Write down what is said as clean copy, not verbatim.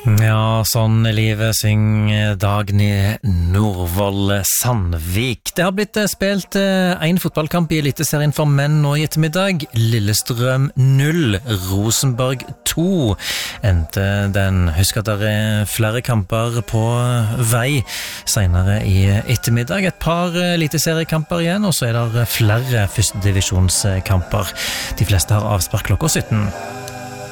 Ja, sånn er livet, synger Dagny Norvoll Sandvik. Det har blitt spilt en fotballkamp i Eliteserien for menn nå i ettermiddag. Lillestrøm 0, Rosenborg 2 endte den. Husk at det er flere kamper på vei senere i ettermiddag. Et par eliteseriekamper igjen, og så er det flere førstedivisjonskamper. De fleste har avspark klokka 17.